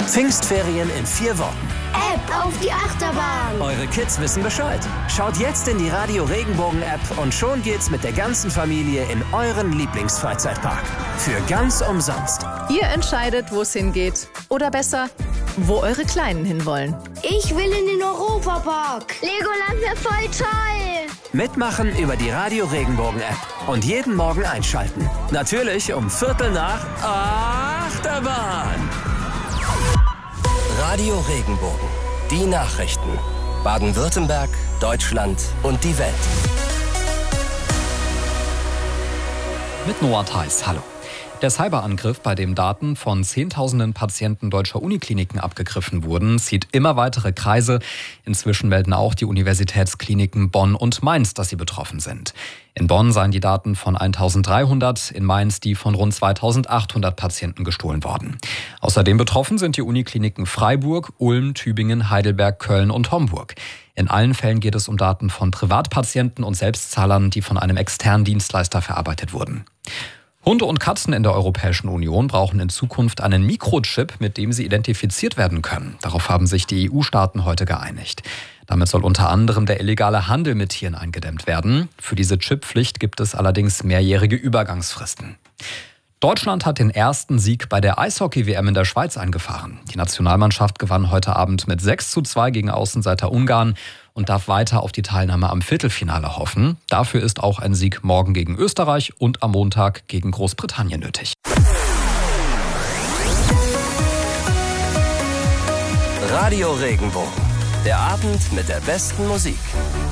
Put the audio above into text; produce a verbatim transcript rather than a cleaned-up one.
Pfingstferien in vier Worten. App auf die Achterbahn. Eure Kids wissen Bescheid. Schaut jetzt in die Radio Regenbogen App und schon geht's mit der ganzen Familie in euren Lieblingsfreizeitpark. Für ganz umsonst. Ihr entscheidet, wo es hingeht. Oder besser, wo eure Kleinen hinwollen. Ich will in den Europapark. Legoland wäre voll toll. Mitmachen über die Radio Regenbogen App. Und jeden Morgen einschalten. Natürlich um Viertel nach Achterbahn. Radio Regenbogen. Die Nachrichten. Baden-Württemberg, Deutschland und die Welt. Mit Noah Theis, hallo. Der Cyberangriff, bei dem Daten von Zehntausenden Patienten deutscher Unikliniken abgegriffen wurden, zieht immer weitere Kreise. Inzwischen melden auch die Universitätskliniken Bonn und Mainz, dass sie betroffen sind. In Bonn seien die Daten von eintausenddreihundert, in Mainz die von rund zweitausendachthundert Patienten gestohlen worden. Außerdem betroffen sind die Unikliniken Freiburg, Ulm, Tübingen, Heidelberg, Köln und Homburg. In allen Fällen geht es um Daten von Privatpatienten und Selbstzahlern, die von einem externen Dienstleister verarbeitet wurden. Hunde und Katzen in der Europäischen Union brauchen in Zukunft einen Mikrochip, mit dem sie identifiziert werden können. Darauf haben sich die E U-Staaten heute geeinigt. Damit soll unter anderem der illegale Handel mit Tieren eingedämmt werden. Für diese Chipppflicht gibt es allerdings mehrjährige Übergangsfristen. Deutschland hat den ersten Sieg bei der Eishockey-W M in der Schweiz eingefahren. Die Nationalmannschaft gewann heute Abend mit sechs zu zwei gegen Außenseiter Ungarn und darf weiter auf die Teilnahme am Viertelfinale hoffen. Dafür ist auch ein Sieg morgen gegen Österreich und am Montag gegen Großbritannien nötig. Radio Regenbogen. Der Abend mit der besten Musik.